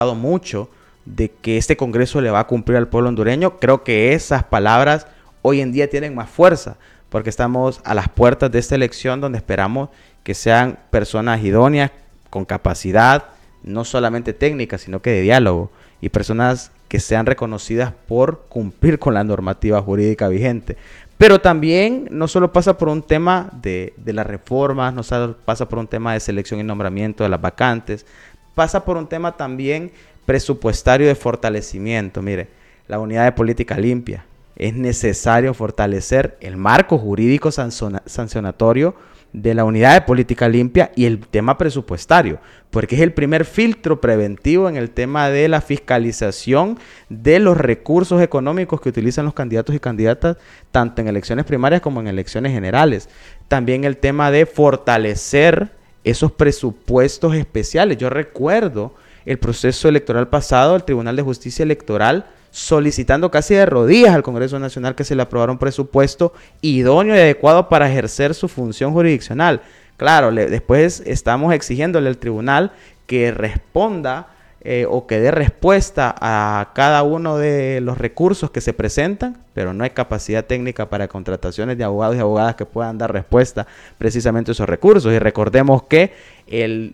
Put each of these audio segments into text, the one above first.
mucho de que este Congreso le va a cumplir al pueblo hondureño. Creo que esas palabras hoy en día tienen más fuerza, porque estamos a las puertas de esta elección donde esperamos que sean personas idóneas, con capacidad, no solamente técnica, sino que de diálogo, y personas que sean reconocidas por cumplir con la normativa jurídica vigente. Pero también no solo pasa por un tema de las reformas, no solo pasa por un tema de selección y nombramiento de las vacantes, pasa por un tema también presupuestario de fortalecimiento. Mire, la unidad de política limpia. Es necesario fortalecer el marco jurídico sancionatorio de la unidad de política limpia y el tema presupuestario, porque es el primer filtro preventivo en el tema de la fiscalización de los recursos económicos que utilizan los candidatos y candidatas, tanto en elecciones primarias como en elecciones generales. También el tema de fortalecer esos presupuestos especiales. Yo recuerdo el proceso electoral pasado, el Tribunal de Justicia Electoral solicitando casi de rodillas al Congreso Nacional que se le aprobara un presupuesto idóneo y adecuado para ejercer su función jurisdiccional. Claro, después estamos exigiéndole al tribunal que responda o que dé respuesta a cada uno de los recursos que se presentan, pero no hay capacidad técnica para contrataciones de abogados y abogadas que puedan dar respuesta precisamente a esos recursos. Y recordemos que en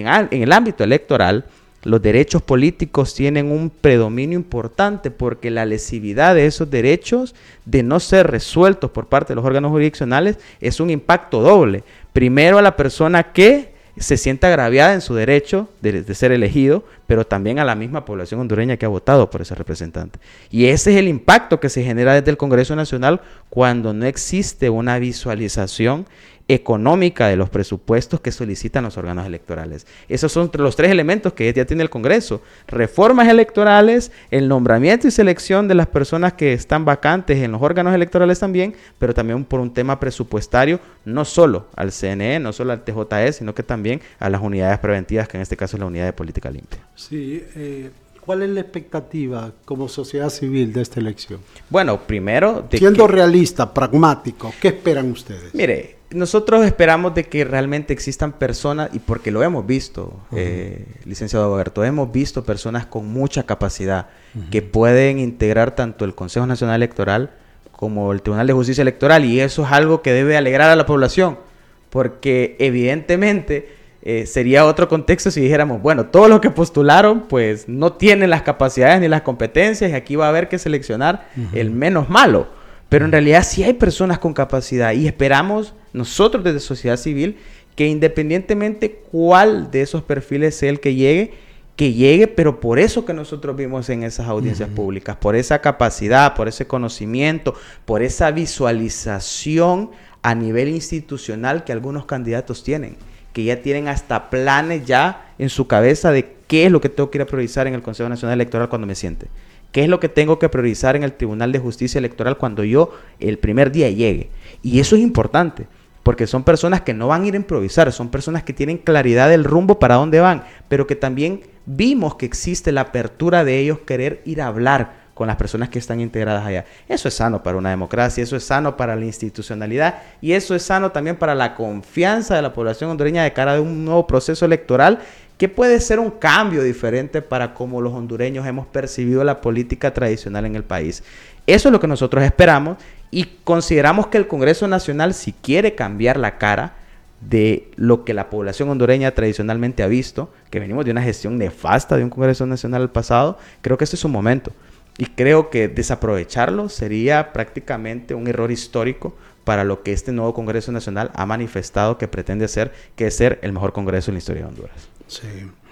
el ámbito electoral, los derechos políticos tienen un predominio importante porque la lesividad de esos derechos, de no ser resueltos por parte de los órganos jurisdiccionales, es un impacto doble. Primero a la persona que se sienta agraviada en su derecho de ser elegido, pero también a la misma población hondureña que ha votado por ese representante. Y ese es el impacto que se genera desde el Congreso Nacional cuando no existe una visualización económica de los presupuestos que solicitan los órganos electorales. Esos son los tres elementos que ya tiene el Congreso: reformas electorales, el nombramiento y selección de las personas que están vacantes en los órganos electorales también, pero también por un tema presupuestario, no solo al CNE, no solo al TJE, sino que también a las unidades preventivas, que en este caso es la unidad de política limpia. Sí, ¿cuál es la expectativa como sociedad civil de esta elección? Bueno, primero... Siendo realista, pragmático, ¿qué esperan ustedes? Mire, nosotros esperamos de que realmente existan personas, y porque lo hemos visto, licenciado Alberto, hemos visto personas con mucha capacidad que pueden integrar tanto el Consejo Nacional Electoral como el Tribunal de Justicia Electoral, y eso es algo que debe alegrar a la población, porque evidentemente sería otro contexto si dijéramos, bueno, todos los que postularon pues no tienen las capacidades ni las competencias y aquí va a haber que seleccionar el menos malo. Pero en realidad sí hay personas con capacidad y esperamos nosotros desde sociedad civil que independientemente cuál de esos perfiles sea el que llegue, pero por eso que nosotros vimos en esas audiencias públicas, por esa capacidad, por ese conocimiento, por esa visualización a nivel institucional que algunos candidatos tienen, que ya tienen hasta planes ya en su cabeza de qué es lo que tengo que ir a priorizar en el Consejo Nacional Electoral cuando me siente. ¿Qué es lo que tengo que priorizar en el Tribunal de Justicia Electoral cuando yo el primer día llegue? Y eso es importante, porque son personas que no van a ir a improvisar, son personas que tienen claridad del rumbo para dónde van, pero que también vimos que existe la apertura de ellos querer ir a hablar con las personas que están integradas allá. Eso es sano para una democracia, eso es sano para la institucionalidad y eso es sano también para la confianza de la población hondureña de cara a un nuevo proceso electoral que puede ser un cambio diferente para cómo los hondureños hemos percibido la política tradicional en el país. Eso es lo que nosotros esperamos y consideramos que el Congreso Nacional, si quiere cambiar la cara de lo que la población hondureña tradicionalmente ha visto, que venimos de una gestión nefasta de un Congreso Nacional al pasado, creo que este es un momento. Y creo que desaprovecharlo sería prácticamente un error histórico para lo que este nuevo Congreso Nacional ha manifestado que pretende ser, que es ser el mejor Congreso en la historia de Honduras. Sí.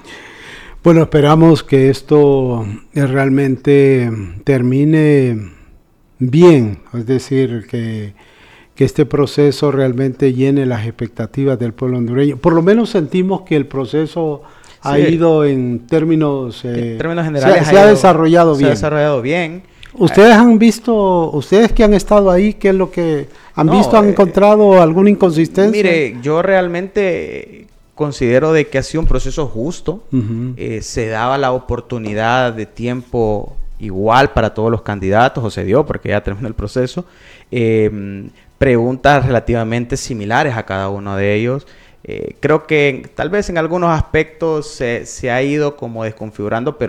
Bueno, esperamos que esto realmente termine bien, es decir, que este proceso realmente llene las expectativas del pueblo hondureño. Por lo menos sentimos que el proceso ha ido en términos generales se ha desarrollado bien. Se ha desarrollado bien. ¿Ustedes han visto, ustedes que han estado ahí, qué es lo que han visto? ¿Han encontrado alguna inconsistencia? Mire, yo realmente considero de que ha sido un proceso justo. Se daba la oportunidad de tiempo igual para todos los candidatos, o se dio porque ya terminó el proceso. Preguntas relativamente similares a cada uno de ellos. Creo que tal vez en algunos aspectos se ha ido como desconfigurando, pero